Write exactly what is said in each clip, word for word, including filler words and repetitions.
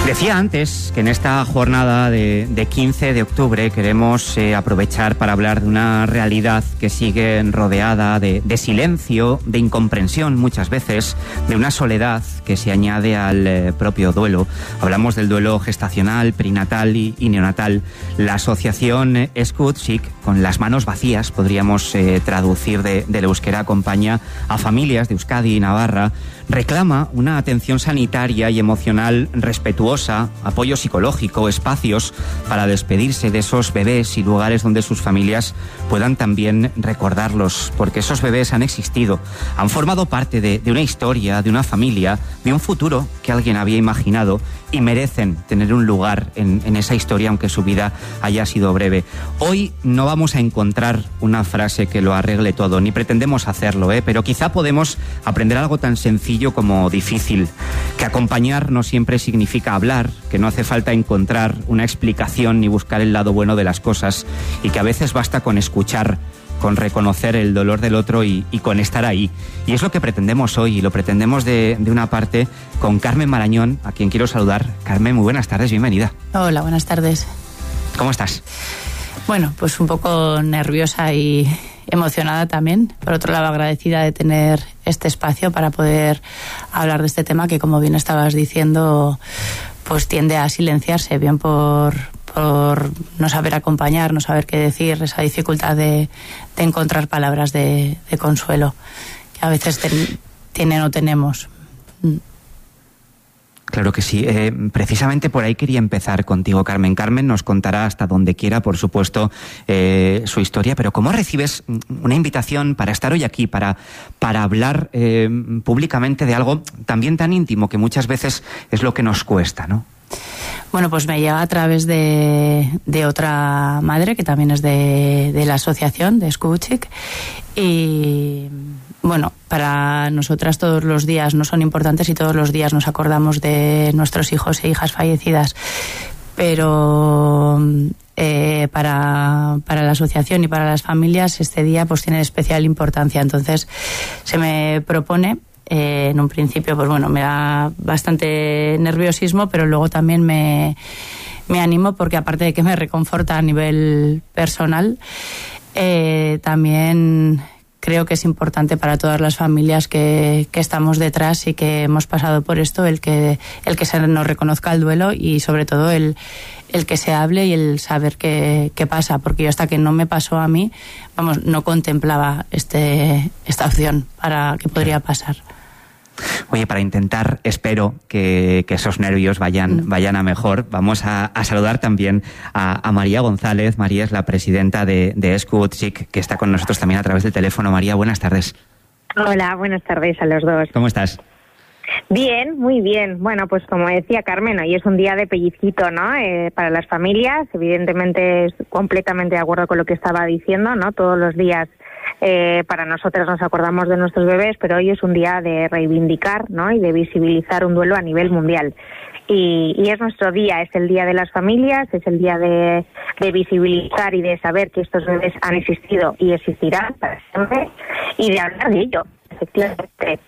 Decía antes que en esta jornada de, de quince de octubre queremos eh, aprovechar para hablar de una realidad que sigue rodeada de, de silencio, de incomprensión muchas veces, de una soledad que se añade al eh, propio duelo. Hablamos del duelo gestacional, perinatal y, y neonatal. La asociación Eskutzik, con las manos vacías, podríamos eh, traducir de, del euskera, acompaña a familias de Euskadi y Navarra, reclama una atención sanitaria y emocional respetuosa, apoyo psicológico, espacios para despedirse de esos bebés y lugares donde sus familias puedan también recordarlos, porque esos bebés han existido, han formado parte de, de una historia, de una familia, de un futuro que alguien había imaginado y merecen tener un lugar en, en esa historia, aunque su vida haya sido breve. Hoy no vamos a encontrar una frase que lo arregle todo, ni pretendemos hacerlo, ¿eh? Pero quizá podemos aprender algo tan sencillo como difícil, que acompañar no siempre significa hablar, que no hace falta encontrar una explicación ni buscar el lado bueno de las cosas, y que a veces basta con escuchar, con reconocer el dolor del otro y, y con estar ahí. Y es lo que pretendemos hoy, y lo pretendemos de, de una parte con Carmen Marañón, a quien quiero saludar. Carmen, muy buenas tardes, bienvenida. Hola, buenas tardes. ¿Cómo estás? Bueno, pues un poco nerviosa y emocionada también. Por otro lado, agradecida de tener este espacio para poder hablar de este tema que, como bien estabas diciendo, pues tiende a silenciarse, bien por... por no saber acompañar, no saber qué decir, esa dificultad de, de encontrar palabras de, de consuelo, que a veces ten, tienen o tenemos. Claro que sí. Eh, precisamente por ahí quería empezar contigo, Carmen. Carmen nos contará hasta donde quiera, por supuesto, eh, su historia, pero ¿cómo recibes una invitación para estar hoy aquí, para, para hablar eh, públicamente de algo también tan íntimo que muchas veces es lo que nos cuesta, ¿no? Bueno, pues me llega a través de, de otra madre que también es de, de la asociación de Eskutzik, y bueno, para nosotras todos los días no son importantes y todos los días nos acordamos de nuestros hijos e hijas fallecidas, pero eh, para, para la asociación y para las familias este día pues tiene especial importancia. Entonces se me propone. Eh, en un principio, pues bueno, me da bastante nerviosismo, pero luego también me, me animo porque, aparte de que me reconforta a nivel personal, eh, también creo que es importante para todas las familias que, que estamos detrás y que hemos pasado por esto, el que, el que se nos reconozca el duelo y sobre todo el, el que se hable y el saber qué, qué pasa, porque yo hasta que no me pasó a mí, vamos, no contemplaba este, esta opción para que podría pasar. Oye, para intentar, espero que, que esos nervios vayan, vayan a mejor, vamos a, a saludar también a, a María González. María es la presidenta de, de Eskutzik, que está con nosotros también a través del teléfono. María, buenas tardes. Hola, buenas tardes a los dos. ¿Cómo estás? Bien, muy bien. Bueno, pues como decía Carmen, hoy es un día de pellizquito, ¿no? Eh, para las familias, evidentemente es completamente de acuerdo con lo que estaba diciendo, ¿no? Todos los días eh, para nosotras nos acordamos de nuestros bebés, pero hoy es un día de reivindicar, ¿no? Y de visibilizar un duelo a nivel mundial. Y, y es nuestro día, es el día de las familias, es el día de, de visibilizar y de saber que estos bebés han existido y existirán para siempre, y de hablar de ello, efectivamente.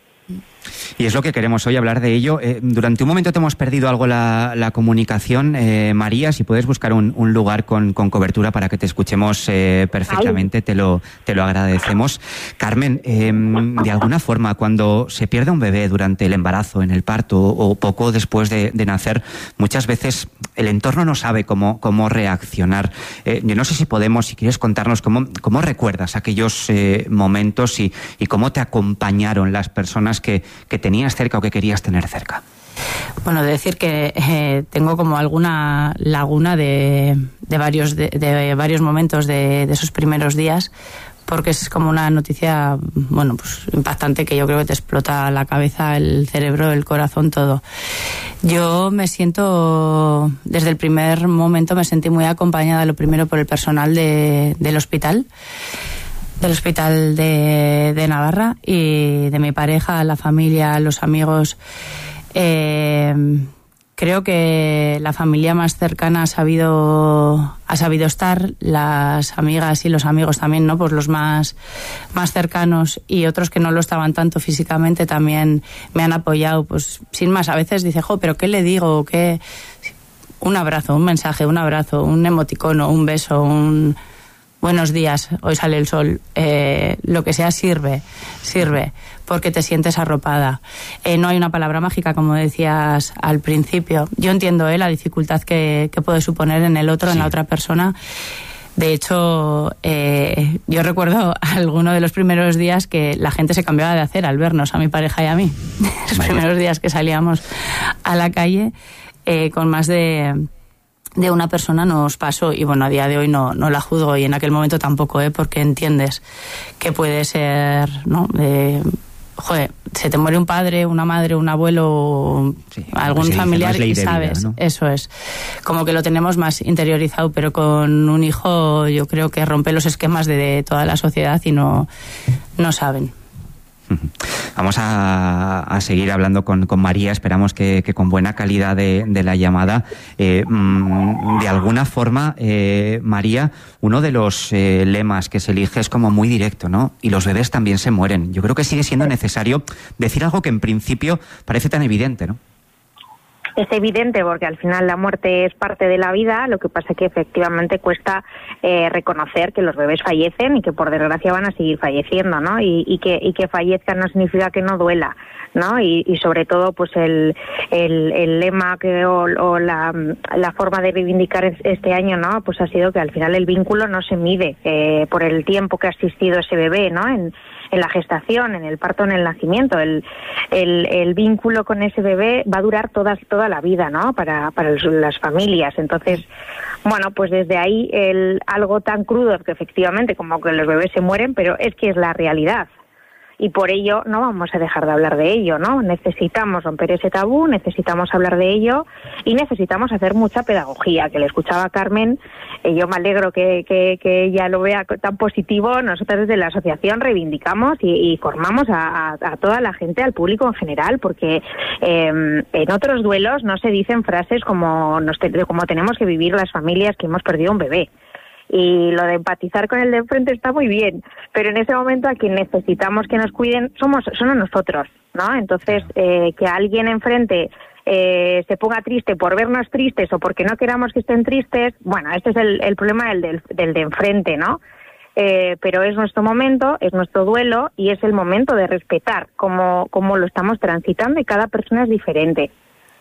Y es lo que queremos hoy, hablar de ello. Eh, durante un momento te hemos perdido algo la, la comunicación. Eh, María, si puedes buscar un, un lugar con, con cobertura para que te escuchemos eh, perfectamente, te lo, te lo agradecemos. Carmen, eh, de alguna forma, cuando se pierde un bebé durante el embarazo, en el parto o poco después de, de nacer, muchas veces el entorno no sabe cómo, cómo reaccionar. Eh, yo no sé si podemos, si quieres contarnos cómo, cómo recuerdas aquellos eh, momentos y, y cómo te acompañaron las personas que, que tenías cerca o que querías tener cerca. Bueno, decir que eh, tengo como alguna laguna de, de, varios, de, de varios momentos de, de esos primeros días, porque es como una noticia, bueno, pues impactante, que yo creo que te explota la cabeza, el cerebro, el corazón, todo. Yo me siento, desde el primer momento me sentí muy acompañada, lo primero por el personal de, del hospital, del hospital de, de Navarra, y de mi pareja, la familia, los amigos, eh, creo que la familia más cercana ha sabido ha sabido estar, las amigas y los amigos también, ¿no? Pues los más, más cercanos y otros que no lo estaban tanto físicamente también me han apoyado, pues sin más. A veces dice, jo, pero ¿qué le digo? ¿Qué? Un abrazo, un mensaje, un abrazo, un emoticono, un beso, un buenos días, hoy sale el sol, eh, lo que sea sirve, sirve, porque te sientes arropada. Eh, no hay una palabra mágica, como decías al principio. Yo entiendo eh, la dificultad que, que puede suponer en el otro, sí. en la otra persona. De hecho, eh, yo recuerdo alguno de los primeros días que la gente se cambiaba de acera al vernos, a mi pareja y a mí. Los Vaya. primeros días que salíamos a la calle eh, con más de... de una persona nos pasó, y bueno, a día de hoy no, no la juzgo, y en aquel momento tampoco, ¿eh? Porque entiendes que puede ser, ¿no? Eh, joder, se te muere un padre, una madre, un abuelo, sí, algún familiar y sabes, vida, ¿no? Eso es, como que lo tenemos más interiorizado, pero con un hijo yo creo que rompe los esquemas de, de toda la sociedad y no, no saben. Vamos a, a seguir hablando con, con María, esperamos que, que con buena calidad de, de la llamada. Eh, de alguna forma, eh, María, uno de los eh, lemas que se elige es como muy directo, ¿no? Y los bebés también se mueren. Yo creo que sigue siendo necesario decir algo que en principio parece tan evidente, ¿no? Es evidente porque al final la muerte es parte de la vida, lo que pasa es que efectivamente cuesta eh, reconocer que los bebés fallecen y que por desgracia van a seguir falleciendo, ¿no? Y, y, que, y que fallezcan no significa que no duela, ¿no? Y, y sobre todo pues el, el, el lema que, o, o la, la forma de reivindicar este año, ¿no? Pues ha sido que al final el vínculo no se mide eh, por el tiempo que ha existido ese bebé, ¿no? En, en la gestación, en el parto, en el nacimiento. El, el, el vínculo con ese bebé va a durar toda, toda la vida, ¿no? Para, para las familias. Entonces, bueno, pues desde ahí el, algo tan crudo que efectivamente como que los bebés se mueren, pero es que es la realidad. Y por ello no vamos a dejar de hablar de ello, ¿no? Necesitamos romper ese tabú, necesitamos hablar de ello y necesitamos hacer mucha pedagogía. Que le escuchaba a Carmen, eh, yo me alegro que, que, que ella lo vea tan positivo. Nosotros desde la asociación reivindicamos y, y formamos a, a, a toda la gente, al público en general, porque eh, en otros duelos no se dicen frases como, nos te, como tenemos que vivir las familias que hemos perdido un bebé. Y lo de empatizar con el de enfrente está muy bien, pero en ese momento a quien necesitamos que nos cuiden somos son a nosotros, ¿no? Entonces, eh, que alguien enfrente eh, se ponga triste por vernos tristes o porque no queramos que estén tristes, bueno, este es el, el problema del, del, del de enfrente, ¿no? Eh, pero es nuestro momento, es nuestro duelo y es el momento de respetar cómo, cómo lo estamos transitando y cada persona es diferente.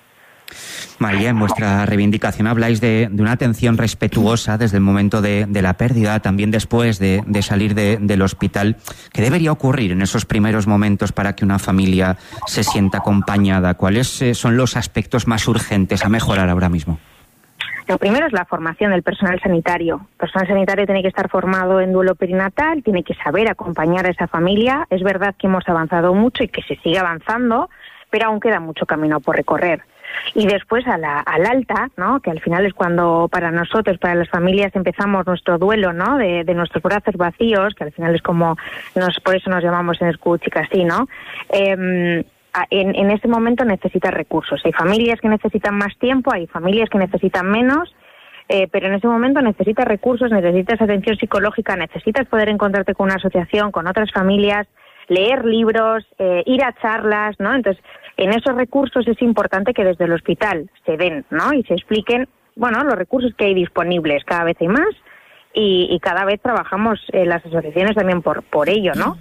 María, en vuestra reivindicación habláis de, de una atención respetuosa desde el momento de, de la pérdida, también después de, de salir de, del hospital. ¿Qué debería ocurrir en esos primeros momentos para que una familia se sienta acompañada? ¿Cuáles eh, son los aspectos más urgentes a mejorar ahora mismo? Lo primero es la formación del personal sanitario. El personal sanitario tiene que estar formado en duelo perinatal, tiene que saber acompañar a esa familia. Es verdad que hemos avanzado mucho y que se sigue avanzando, pero aún queda mucho camino por recorrer. Y después a la, al alta, ¿no? Que al final es cuando para nosotros, para las familias, empezamos nuestro duelo, ¿no? De, de nuestros brazos vacíos, que al final es como, nos, por eso nos llamamos en Escuch y así, ¿no? Eh, en, en ese momento necesitas recursos. Hay familias que necesitan más tiempo, hay familias que necesitan menos, eh, pero en ese momento necesitas recursos, necesitas atención psicológica, necesitas poder encontrarte con una asociación, con otras familias, leer libros, eh, ir a charlas, ¿no? Entonces, en esos recursos es importante que desde el hospital se den, ¿no? Y se expliquen, bueno, los recursos que hay disponibles. Cada vez hay más y, y cada vez trabajamos en las asociaciones también por, por ello, ¿no?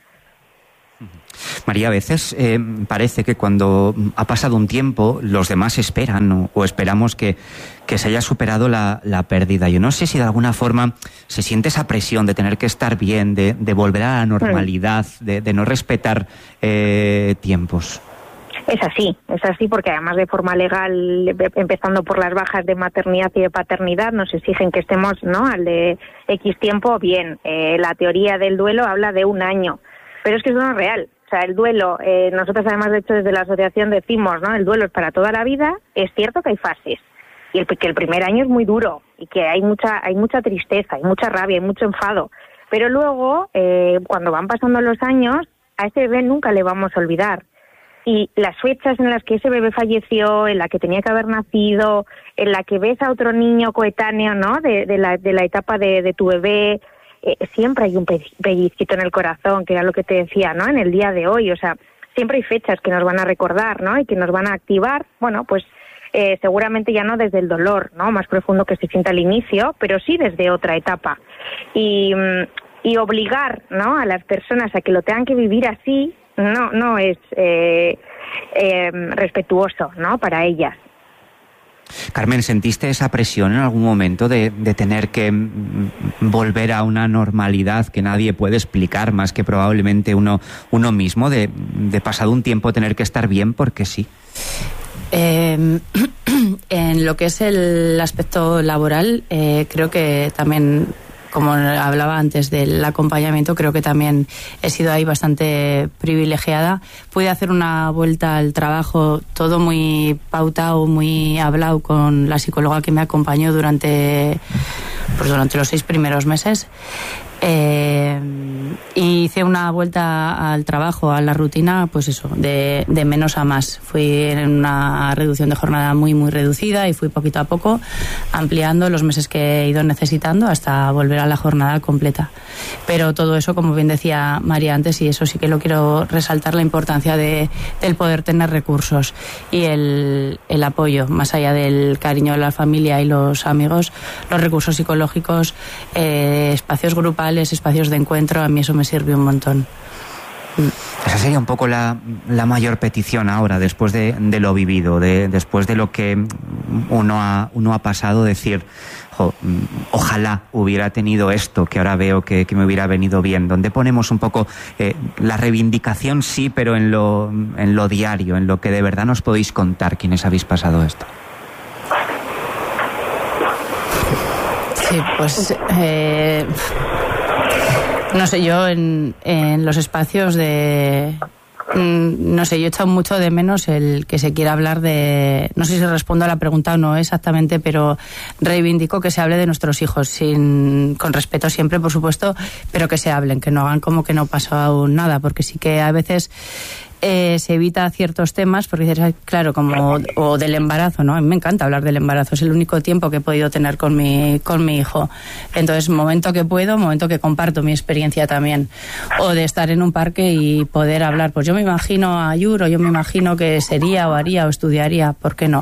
María, a veces eh, parece que cuando ha pasado un tiempo los demás esperan o, o esperamos que, que se haya superado la, la pérdida. Yo no sé si de alguna forma se siente esa presión de tener que estar bien, de, de volver a la normalidad, de, de no respetar eh, tiempos. Es así, es así porque además de forma legal, empezando por las bajas de maternidad y de paternidad, nos exigen que estemos, ¿no?, al de X tiempo bien. Eh, la teoría del duelo habla de un año, pero es que eso no es real. O sea, el duelo, eh, nosotros además de hecho desde la asociación decimos, ¿no?, el duelo es para toda la vida. Es cierto que hay fases y el, que el primer año es muy duro y que hay mucha hay mucha tristeza, hay mucha rabia, hay mucho enfado, pero luego eh, cuando van pasando los años a ese bebé nunca le vamos a olvidar. y las fechas en las que ese bebé falleció, en la que tenía que haber nacido, en la que ves a otro niño coetáneo, ¿no?, de, de, la, de la etapa de, de tu bebé, eh, siempre hay un pellizquito en el corazón, que era lo que te decía, ¿no?, en el día de hoy. O sea, siempre hay fechas que nos van a recordar, ¿no?, y que nos van a activar, bueno, pues eh, seguramente ya no desde el dolor, ¿no?, más profundo que se sienta al inicio, pero sí desde otra etapa. Y, y obligar, ¿no?, a las personas a que lo tengan que vivir así, no no es eh, eh, respetuoso, ¿no?, para ellas. Carmen, ¿sentiste esa presión en algún momento de, de tener que volver a una normalidad que nadie puede explicar más que probablemente uno uno mismo, de, de pasado un tiempo tener que estar bien porque sí? Eh, en lo que es el aspecto laboral, eh, creo que también, como hablaba antes del acompañamiento, creo que también he sido ahí bastante privilegiada. Pude hacer una vuelta al trabajo, todo muy pautado, muy hablado con la psicóloga que me acompañó durante, pues durante los seis primeros meses. Eh, y hice una vuelta al trabajo, a la rutina, pues eso, de, de menos a más. Fui en una reducción de jornada muy, muy reducida y fui poquito a poco ampliando los meses que he ido necesitando hasta volver a la jornada completa. Pero todo eso, como bien decía María antes, y eso sí que lo quiero resaltar, la importancia de, del poder tener recursos y el, el apoyo, más allá del cariño de la familia y los amigos, los recursos psicológicos, eh, espacios grupales, espacios de encuentro, a mí eso me sirvió un montón. Esa sería un poco la, la mayor petición ahora, después de, de lo vivido, de, después de lo que uno ha, uno ha pasado, decir, jo, ojalá hubiera tenido esto que ahora veo que, que me hubiera venido bien. Donde ponemos un poco eh, la reivindicación, sí, pero en lo, en lo diario, en lo que de verdad nos podéis contar quienes habéis pasado esto. Sí, pues eh, no sé, yo en, en los espacios de... No sé, yo he echado mucho de menos el que se quiera hablar de... No sé si respondo a la pregunta o no exactamente, pero reivindico que se hable de nuestros hijos, sin, con respeto siempre, por supuesto, pero que se hablen, que no hagan como que no pasó aún nada, porque sí que a veces... Eh, se evita ciertos temas porque dices, claro, como o del embarazo, ¿no? A mí me encanta hablar del embarazo, es el único tiempo que he podido tener con mi con mi hijo. Entonces, momento que puedo, momento que comparto mi experiencia también. O de estar en un parque y poder hablar, pues yo me imagino a Yuro, yo me imagino que sería o haría o estudiaría, ¿por qué no?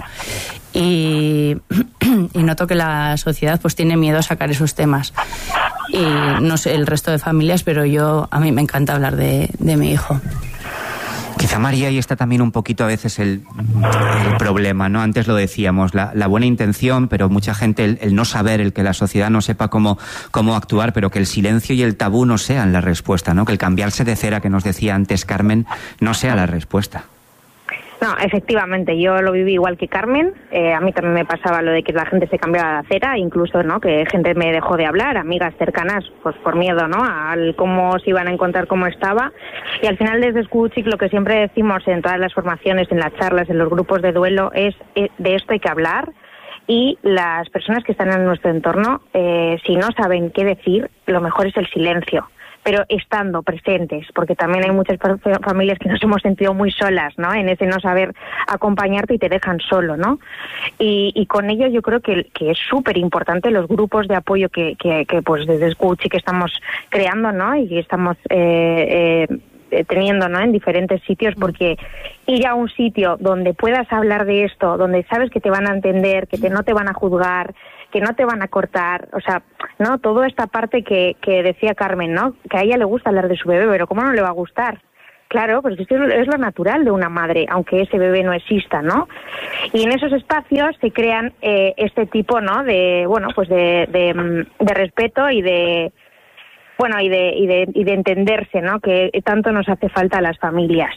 Y, y noto que la sociedad pues tiene miedo a sacar esos temas. Y no sé el resto de familias, pero yo a mí me encanta hablar de, de mi hijo. Quizá, María, ahí está también un poquito a veces el, el problema, ¿no? Antes lo decíamos, la, la buena intención, pero mucha gente, el, el no saber, el que la sociedad no sepa cómo, cómo actuar, pero que el silencio y el tabú no sean la respuesta, ¿no? Que el cambiarse de cera, que nos decía antes Carmen, no sea la respuesta. No, efectivamente, yo lo viví igual que Carmen. Eh, a mí también me pasaba lo de que la gente se cambiaba de acera, incluso, ¿no?, que gente me dejó de hablar, amigas cercanas, pues por miedo, ¿no?, al cómo se iban a encontrar, cómo estaba. Y al final, desde Escuchic, lo que siempre decimos en todas las formaciones, en las charlas, en los grupos de duelo, es, es de esto hay que hablar. Y las personas que están en nuestro entorno, eh, si no saben qué decir, lo mejor es el silencio, pero estando presentes, porque también hay muchas familias que nos hemos sentido muy solas, ¿no?, en ese no saber acompañarte y te dejan solo, ¿no? Y, y con ello yo creo que, que es súper importante los grupos de apoyo que, que, que pues desde Escuchic que estamos creando, ¿no?, y que estamos eh, eh, teniendo, ¿no?, en diferentes sitios, porque ir a un sitio donde puedas hablar de esto, donde sabes que te van a entender, que te, no te van a juzgar, que no te van a cortar, o sea, no, toda esta parte que, que decía Carmen, ¿no?, que a ella le gusta hablar de su bebé, pero ¿cómo no le va a gustar? Claro, pues es, es lo natural de una madre, aunque ese bebé no exista, ¿no? Y en esos espacios se crean eh, este tipo, ¿no?, de, bueno, pues de, de, de respeto y de, bueno, y de, y de, y de entenderse, ¿no?, que tanto nos hace falta a las familias.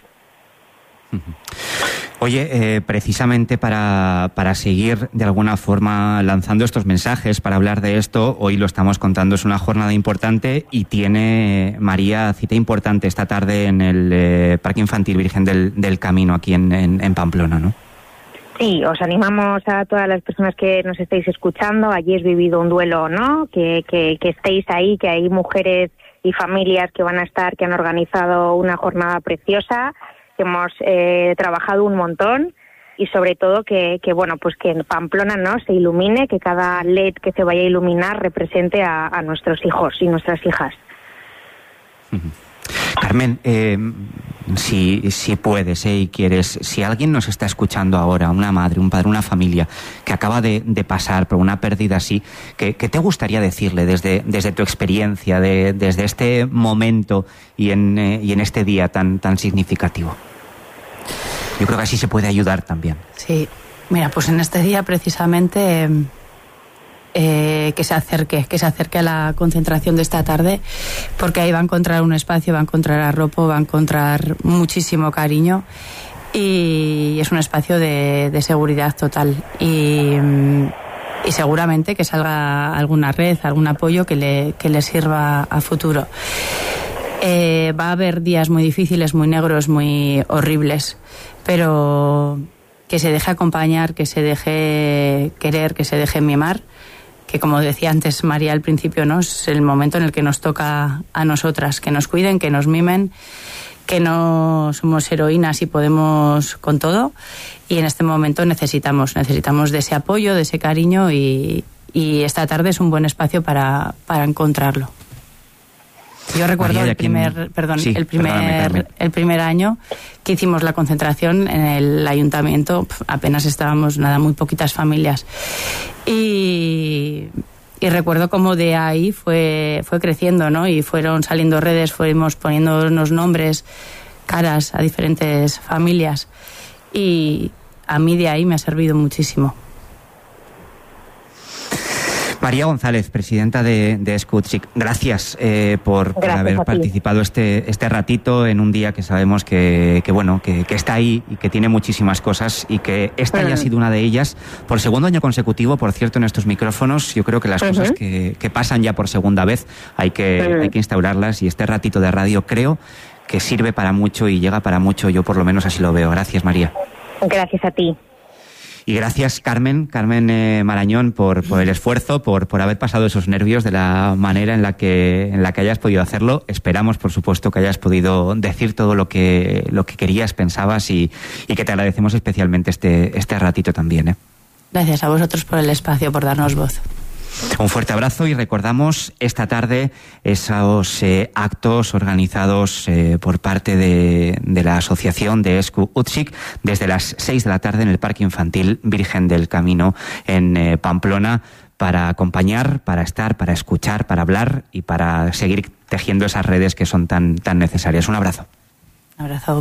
Oye, eh, precisamente para, para seguir de alguna forma lanzando estos mensajes, para hablar de esto, hoy lo estamos contando, es una jornada importante y tiene, María, cita importante esta tarde en el eh, Parque Infantil Virgen del, del Camino, aquí en, en, en Pamplona, ¿no? Sí, os animamos a todas las personas que nos estéis escuchando, allí es vivido un duelo, ¿no?, que, que, que estéis ahí, que hay mujeres y familias que van a estar, que han organizado una jornada preciosa, que hemos eh, trabajado un montón y sobre todo que, que bueno, pues que en Pamplona, ¿no?, se ilumine, que cada L E D que se vaya a iluminar represente a, a nuestros hijos y nuestras hijas. Carmen, eh, si, si puedes eh, y quieres, si alguien nos está escuchando ahora, una madre, un padre, una familia que acaba de, de pasar por una pérdida así, ¿qué, qué te gustaría decirle desde, desde tu experiencia, de, desde este momento y en, eh, y en este día tan, tan significativo? Yo creo que así se puede ayudar también. Sí, mira, pues en este día precisamente... Eh... Eh, que se acerque, que se acerque a la concentración de esta tarde, porque ahí va a encontrar un espacio, va a encontrar arropo, va a encontrar muchísimo cariño y es un espacio de, de seguridad total y, y seguramente que salga alguna red, algún apoyo que le, que le sirva a futuro. Eh, va a haber días muy difíciles, muy negros, muy horribles, pero que se deje acompañar, que se deje querer, que se deje mimar, que como decía antes María al principio, ¿no?, es el momento en el que nos toca a nosotras, que nos cuiden, que nos mimen, que no somos heroínas y podemos con todo, y en este momento necesitamos, necesitamos de ese apoyo, de ese cariño, y, y esta tarde es un buen espacio para, para encontrarlo. Yo recuerdo María, el primer, quien... perdón, sí, el primer, el primer año que hicimos la concentración en el ayuntamiento, apenas estábamos nada, muy poquitas familias, y, y recuerdo cómo de ahí fue, fue creciendo, ¿no? Y fueron saliendo redes, fuimos poniéndonos nombres, caras a diferentes familias, y a mí de ahí me ha servido muchísimo. María González, presidenta de, de Escutsic, gracias, eh, por, gracias por haber participado este, este ratito en un día que sabemos que, que bueno, que, que está ahí y que tiene muchísimas cosas, y que esta uh-huh. haya sido una de ellas por segundo año consecutivo, por cierto, en estos micrófonos. Yo creo que las uh-huh. cosas que, que pasan ya por segunda vez hay que, uh-huh. hay que instaurarlas, y este ratito de radio creo que sirve para mucho y llega para mucho. Yo por lo menos así lo veo. Gracias, María. Gracias a ti. Y gracias, Carmen, Carmen eh, Marañón, por, por el esfuerzo, por, por haber pasado esos nervios de la manera en la que, en la que hayas podido hacerlo. Esperamos, por supuesto, que hayas podido decir todo lo que, lo que querías, pensabas, y, y que te agradecemos especialmente este, este ratito también, ¿eh? Gracias a vosotros por el espacio, por darnos voz. Un fuerte abrazo, y recordamos esta tarde esos eh, actos organizados eh, por parte de, de la asociación de Escutsic desde las seis de la tarde en el Parque Infantil Virgen del Camino en eh, Pamplona, para acompañar, para estar, para escuchar, para hablar y para seguir tejiendo esas redes que son tan, tan necesarias. Un abrazo. Un abrazo.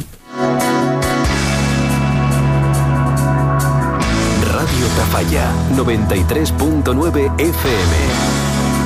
Radio Tafalla, noventa y tres punto nueve F M.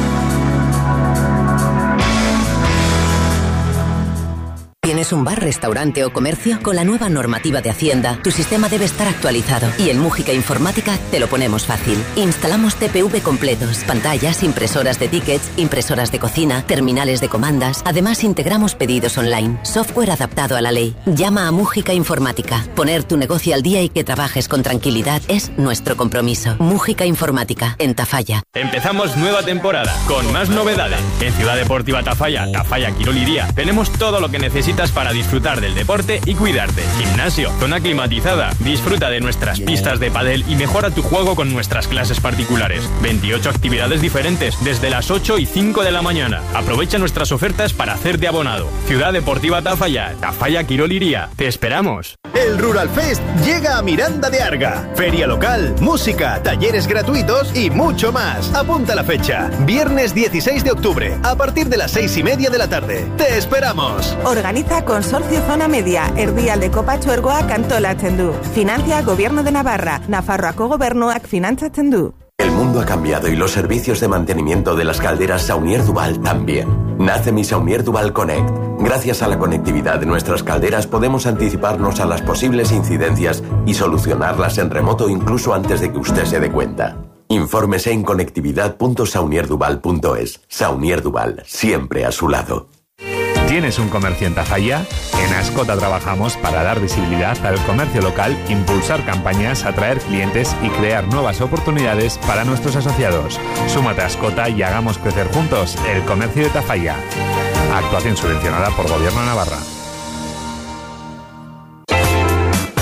¿Tienes un bar, restaurante o comercio? Con la nueva normativa de Hacienda, tu sistema debe estar actualizado, y en Mújica Informática te lo ponemos fácil. Instalamos T P V completos, pantallas, impresoras de tickets, impresoras de cocina, terminales de comandas. Además, integramos pedidos online, software adaptado a la ley. Llama a Mújica Informática. Poner tu negocio al día y que trabajes con tranquilidad es nuestro compromiso. Mújica Informática, en Tafalla. Empezamos nueva temporada, con más novedades. En Ciudad Deportiva Tafalla, Tafalla Quirol Iría, tenemos todo lo que necesitas para disfrutar del deporte y cuidarte. Gimnasio, zona climatizada. Disfruta de nuestras pistas de pádel y mejora tu juego con nuestras clases particulares. veintiocho actividades diferentes desde las ocho y cinco de la mañana. Aprovecha nuestras ofertas para hacerte abonado. Ciudad Deportiva Tafalla, Tafalla Quirol Iría. Te esperamos. El Rural Fest llega a Miranda de Arga. Feria local, música, talleres gratuitos y mucho más. Apunta la fecha. Viernes dieciséis de octubre, a partir de las seis y media de la tarde. ¡Te esperamos! Organiza Consorcio Zona Media, Erdialde Kopatxoergoa kantolatzen du. Financia Gobierno de Navarra, Nafarroako Gobernuak finantzatzen du. El mundo ha cambiado y los servicios de mantenimiento de las calderas Saunier Duval también. Nace mi Saunier Duval Connect. Gracias a la conectividad de nuestras calderas podemos anticiparnos a las posibles incidencias y solucionarlas en remoto incluso antes de que usted se dé cuenta. Infórmese en conectividad punto saunier duval punto es. Saunier Duval, siempre a su lado. ¿Tienes un comercio en Tafalla? En Ascota trabajamos para dar visibilidad al comercio local, impulsar campañas, atraer clientes y crear nuevas oportunidades para nuestros asociados. Súmate a Ascota y hagamos crecer juntos el comercio de Tafalla. Actuación subvencionada por Gobierno de Navarra.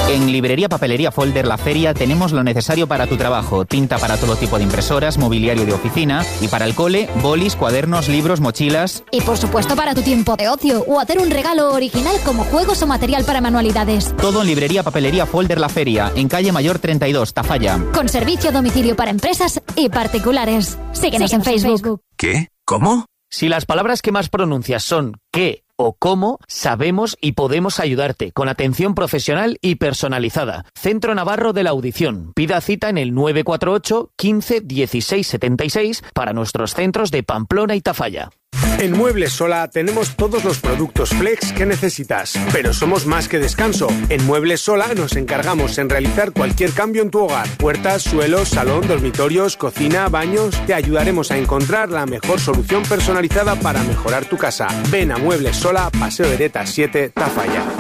En Librería Papelería Folder La Feria tenemos lo necesario para tu trabajo. Tinta para todo tipo de impresoras, mobiliario de oficina y para el cole, bolis, cuadernos, libros, mochilas. Y por supuesto para tu tiempo de ocio o hacer un regalo original como juegos o material para manualidades. Todo en Librería Papelería Folder La Feria, en calle Mayor treinta y dos, Tafalla. Con servicio a domicilio para empresas y particulares. Síguenos, Síguenos en, Facebook. en Facebook. ¿Qué? ¿Cómo? Si las palabras que más pronuncias son qué o cómo, sabemos y podemos ayudarte con atención profesional y personalizada. Centro Navarro de la Audición. Pida cita en el nueve cuatro ocho, quince, dieciséis, setenta y seis para nuestros centros de Pamplona y Tafalla. En Muebles Sola tenemos todos los productos flex que necesitas, pero somos más que descanso. En Muebles Sola nos encargamos en realizar cualquier cambio en tu hogar. Puertas, suelos, salón, dormitorios, cocina, baños. Te ayudaremos a encontrar la mejor solución personalizada para mejorar tu casa. Ven a Muebles Sola, Paseo Hereta siete, Tafalla.